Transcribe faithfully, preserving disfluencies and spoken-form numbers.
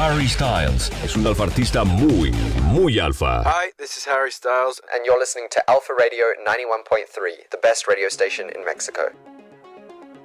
Harry Styles. Es un alfa artista muy, muy alfa. Hi, this is Harry Styles, and you're listening to Alpha Radio ninety-one point three, the best radio station in Mexico.